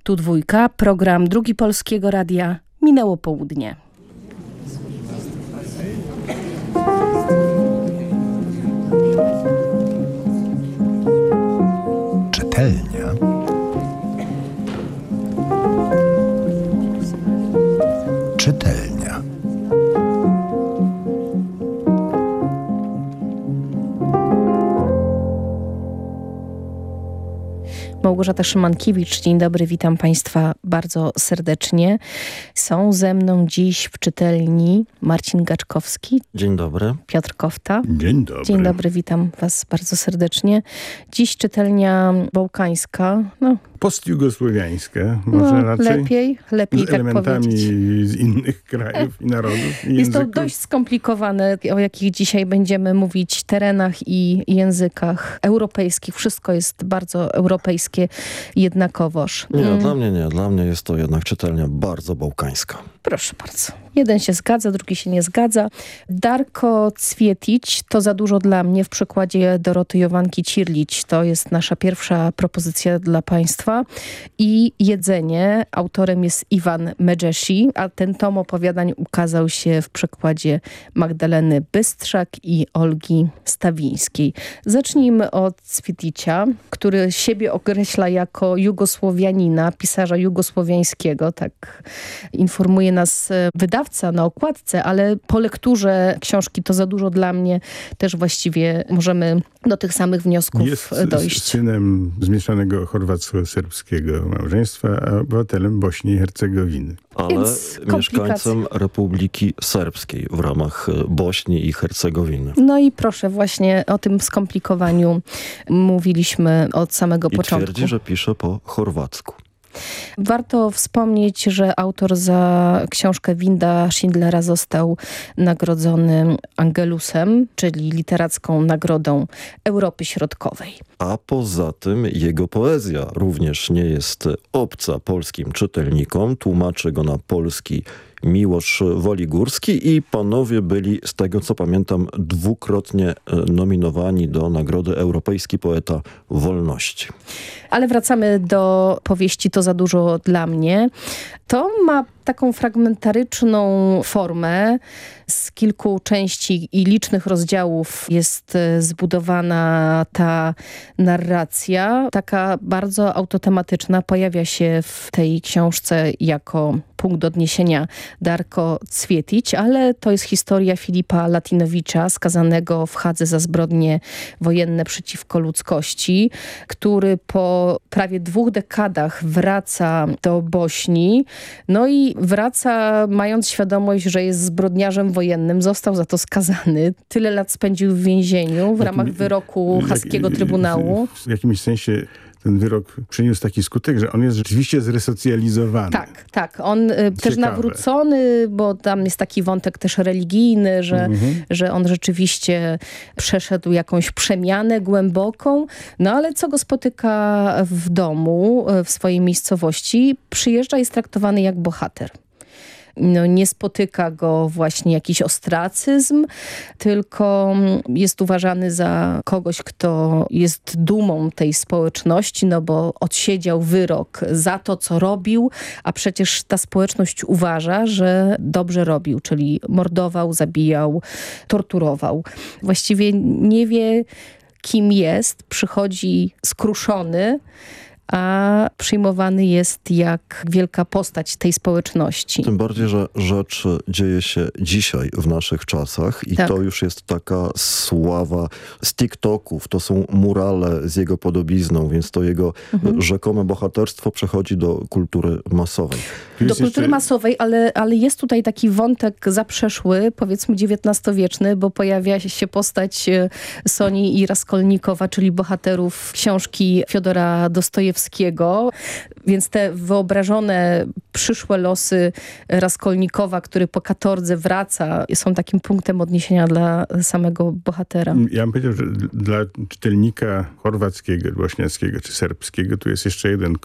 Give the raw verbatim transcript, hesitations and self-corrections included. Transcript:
Tu dwójka, program Drugi Polskiego Radia. Minęło południe. Czytelnia. Czytelnia. Małgorzata Szymankiewicz, dzień dobry, witam Państwa bardzo serdecznie. Są ze mną dziś w czytelni Marcin Gaczkowski. Dzień dobry. Piotr Kofta. Dzień dobry. Dzień dobry, witam Was bardzo serdecznie. Dziś czytelnia bałkańska, no, postjugosłowiańska, może no raczej. Lepiej, lepiej z tak elementami powiedzieć. z innych krajów i narodów i Jest to języków. dość skomplikowane, o jakich dzisiaj będziemy mówić, terenach i językach europejskich. Wszystko jest bardzo europejskie jednakowoż. Nie, Mm. dla mnie nie. Dla mnie jest to jednak czytelnia bardzo bałkańska. Proszę bardzo. Jeden się zgadza, drugi się nie zgadza. Darko Cwietić, to za dużo dla mnie w przykładzie Doroty Jowanki Cirlić. To jest nasza pierwsza propozycja dla Państwa. I Jedzenie. Autorem jest Iwan Medjeshi, a ten tom opowiadań ukazał się w przekładzie Magdaleny Bystrzak i Olgi Stawińskiej. Zacznijmy od Cwieticia, który siebie określa jako jugosłowianina, pisarza jugosłowiańskiego, tak informuje nas wydawca na okładce, ale po lekturze książki To za dużo dla mnie też właściwie możemy do tych samych wniosków jest dojść. Jest synem zmieszanego chorwacko-serbskiego małżeństwa, a obywatelem Bośni i Hercegowiny. Ale Więc mieszkańcem Republiki Serbskiej w ramach Bośni i Hercegowiny. No i proszę, właśnie o tym skomplikowaniu mówiliśmy od samego I początku. twierdzi, że pisze po chorwacku. Warto wspomnieć, że autor za książkę Winda Schindlera został nagrodzony Angelusem, czyli literacką nagrodą Europy Środkowej. A poza tym jego poezja również nie jest obca polskim czytelnikom. Tłumaczy go na polski Miłosz Woligórski i panowie byli, z tego co pamiętam, dwukrotnie nominowani do Nagrody Europejski Poeta Wolności. Ale wracamy do powieści To za dużo dla mnie. To ma taką fragmentaryczną formę. Z kilku części i licznych rozdziałów jest zbudowana ta narracja. Taka bardzo autotematyczna. Pojawia się w tej książce jako punkt odniesienia Darko Cwietić, ale to jest historia Filipa Latinowicza, skazanego w Hadze za zbrodnie wojenne przeciwko ludzkości, który po prawie dwóch dekadach wraca do Bośni, no i wraca mając świadomość, że jest zbrodniarzem wojennym, został za to skazany. Tyle lat spędził w więzieniu w ramach wyroku haskiego Trybunału. W jakimś sensie ten wyrok przyniósł taki skutek, że on jest rzeczywiście zresocjalizowany. Tak, tak. On y, też nawrócony, bo tam jest taki wątek też religijny, że, mhm. że on rzeczywiście przeszedł jakąś przemianę głęboką. No ale co go spotyka w domu, w swojej miejscowości? Przyjeżdża i jest traktowany jak bohater. No, nie spotyka go właśnie jakiś ostracyzm, tylko jest uważany za kogoś, kto jest dumą tej społeczności, no bo odsiedział wyrok za to, co robił, a przecież ta społeczność uważa, że dobrze robił, czyli mordował, zabijał, torturował. Właściwie nie wie, kim jest, przychodzi skruszony, a przyjmowany jest jak wielka postać tej społeczności. Tym bardziej, że rzecz dzieje się dzisiaj w naszych czasach i tak. To już jest taka sława z TikToków, to są murale z jego podobizną, więc to jego mhm. rzekome bohaterstwo przechodzi do kultury masowej. Do kultury jeszcze... masowej, ale, ale jest tutaj taki wątek zaprzeszły, powiedzmy dziewiętnastowieczny, bo pojawia się postać Soni i Raskolnikowa, czyli bohaterów książki Fiodora Dostojewskiego, więc te wyobrażone przyszłe losy Raskolnikowa, który po katordze wraca, są takim punktem odniesienia dla samego bohatera. Ja bym powiedział, że dla czytelnika chorwackiego, bośniackiego czy serbskiego tu jest jeszcze jeden